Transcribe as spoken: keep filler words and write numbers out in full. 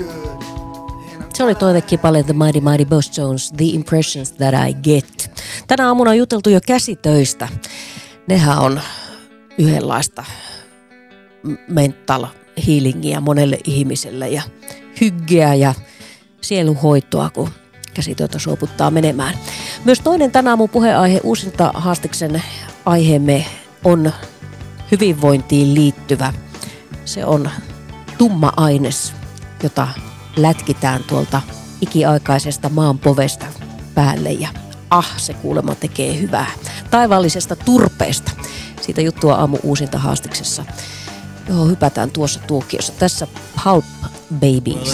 Se oli toivekipale The Mighty Mighty Boss Jones, The Impressions That I Get. Tänä aamuna on juteltu jo käsitöistä. Nehän on yhdenlaista mental healingia monelle ihmiselle ja hyggeä ja sieluhoitoa, kun käsitöitä suoputtaa menemään. Myös toinen tänä aamun puheenaihe, uusinta haastiksen aiheemme on hyvinvointiin liittyvä. Se on tumma aines, jota lätkitään tuolta ikiaikaisesta maanpovesta päälle ja ah, se kuulemma tekee hyvää. Taivaallisesta turpeesta. Siitä juttua aamu uusinta haastiksessa, johon hypätään tuossa tuokiossa. Tässä Pulp Babies.